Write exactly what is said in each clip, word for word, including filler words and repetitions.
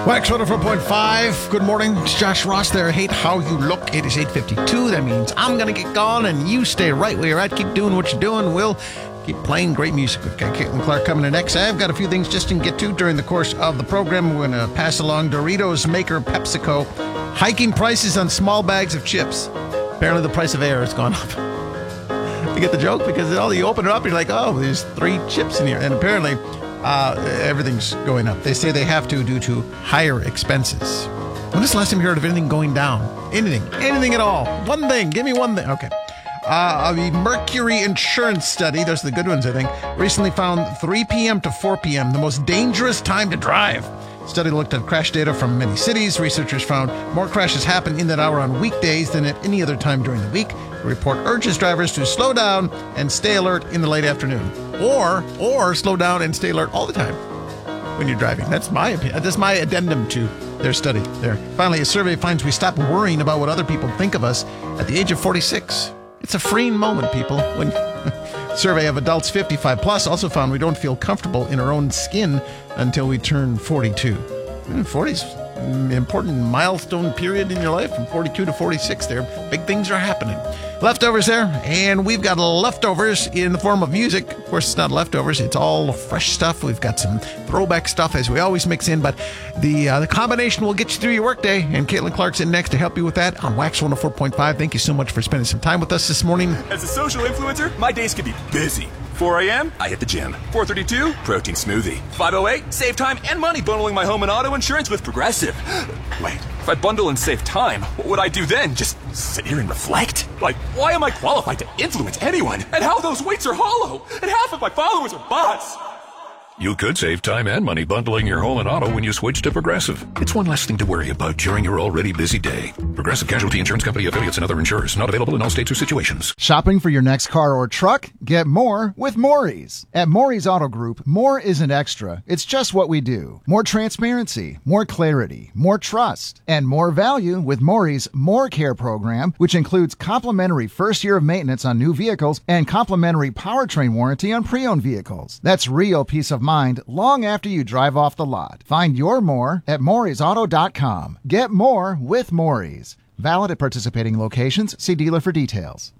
Wax one oh four point five. Good morning. It's Josh Ross there. Hate how you look. It is eight fifty-two. That means I'm going to get going and you stay right where you're at. Keep doing what you're doing. We'll keep playing great music. We've got Caitlin Clark coming in next. I've got a few things just to get to during the course of the program. We're going to pass along Doritos maker PepsiCo hiking prices on small bags of chips. Apparently the price of air has gone up. You get the joke? Because all you open it up, you're like, oh, there's three chips in here. And apparently uh, everything's going up. They say they have to due to higher expenses. When is the last time you heard of anything going down? Anything. Anything at all. One thing. Give me one thing. Okay. Uh, the Mercury Insurance Study, those are the good ones, I think, recently found three p.m. to four p.m. the most dangerous time to drive. Study looked at crash data from many cities. Researchers found more crashes happen in that hour on weekdays than at any other time during the week. The report urges drivers to slow down and stay alert in the late afternoon. Or, or slow down and stay alert all the time when you're driving. That's my opinion. That's my addendum to their study there. Finally, a survey finds we stop worrying about what other people think of us at the age of forty-six. It's a freeing moment, people. When survey of adults fifty-five plus also found we don't feel comfortable in our own skin until we turn forty-two. forty's an important milestone period in your life. From forty-two to forty-six there, big things are happening. Leftovers there, and we've got leftovers in the form of music. Of course, it's not leftovers. It's all fresh stuff. We've got some throwback stuff, as we always mix in, but the uh, the combination will get you through your workday, and Caitlin Clark's in next to help you with that on Wax one oh four point five. Thank you so much for spending some time with us this morning. As a social influencer, my days can be busy. four a.m., I hit the gym. four thirty-two, protein smoothie. five oh eight, save time and money bundling my home and auto insurance with Progressive. Wait, if I bundle and save time, what would I do then? Just sit here and reflect? Like, why am I qualified to influence anyone? And how those weights are hollow? And half of my followers are bots? You could save time and money bundling your home and auto when you switch to Progressive. It's one less thing to worry about during your already busy day. Progressive Casualty Insurance Company affiliates and other insurers. Not available in all states or situations. Shopping for your next car or truck? Get more with Maury's. At Maury's Auto Group, more isn't extra. It's just what we do. More transparency, more clarity, more trust, and more value with Maury's More Care program, which includes complimentary first year of maintenance on new vehicles and complimentary powertrain warranty on pre-owned vehicles. That's real peace of mind long after you drive off the lot. Find your more at Maury's Auto dot com. Get more with Maury's. Valid at participating locations. See dealer for details.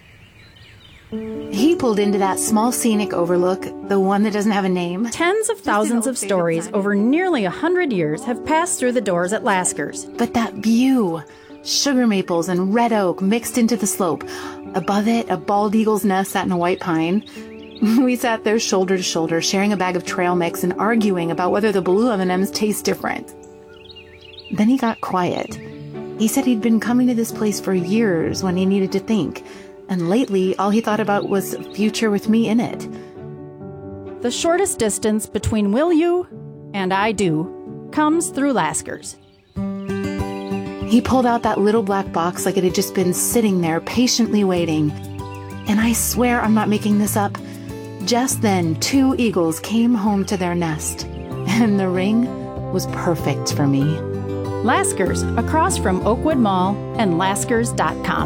He pulled into that small scenic overlook, the one that doesn't have a name. Tens of thousands of stories over nearly a hundred years have passed through the doors at Lasker's. But that view, sugar maples and red oak mixed into the slope. Above it, a bald eagle's nest sat in a white pine. We sat there shoulder to shoulder, sharing a bag of trail mix and arguing about whether the blue M and M's taste different. Then he got quiet. He said he'd been coming to this place for years when he needed to think, and lately all he thought about was a future with me in it. The shortest distance between will you and I do comes through Lasker's. He pulled out that little black box like it had just been sitting there patiently waiting. And I swear I'm not making this up. Just then, two eagles came home to their nest, and the ring was perfect for me. Lasker's, across from Oakwood Mall and Laskers dot com.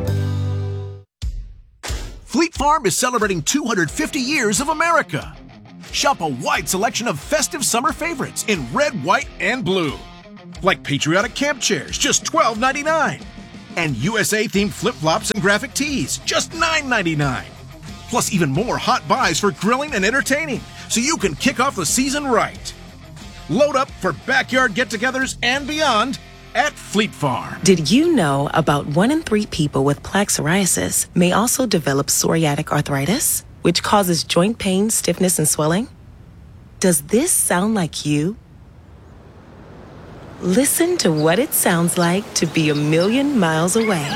Fleet Farm is celebrating two hundred fifty years of America. Shop a wide selection of festive summer favorites in red, white, and blue. Like patriotic camp chairs, just twelve ninety-nine. And U S A-themed flip-flops and graphic tees, just nine ninety-nine. Plus even more hot buys for grilling and entertaining, so you can kick off the season right. Load up for backyard get-togethers and beyond at Fleet Farm. Did you know about one in three people with plaque psoriasis may also develop psoriatic arthritis, which causes joint pain, stiffness, and swelling? Does this sound like you? Listen to what it sounds like to be a million miles away.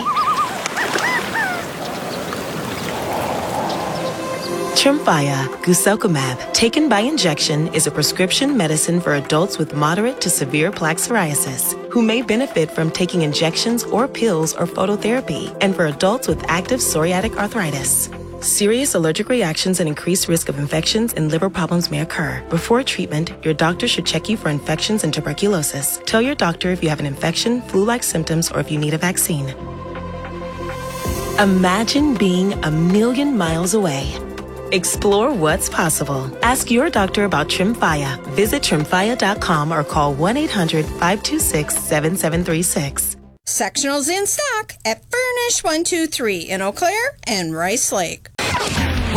Tremfya guselkumab, taken by injection, is a prescription medicine for adults with moderate to severe plaque psoriasis who may benefit from taking injections or pills or phototherapy, and for adults with active psoriatic arthritis. Serious allergic reactions and increased risk of infections and liver problems may occur. Before treatment, your doctor should check you for infections and tuberculosis. Tell your doctor if you have an infection, flu-like symptoms, or if you need a vaccine. Imagine being a million miles away Explore what's possible. Ask your doctor about Tremfya. Visit tremfya dot com or call one eight hundred five two six seven seven three six. Sectionals in stock at Furnish one two three in Eau Claire and Rice Lake.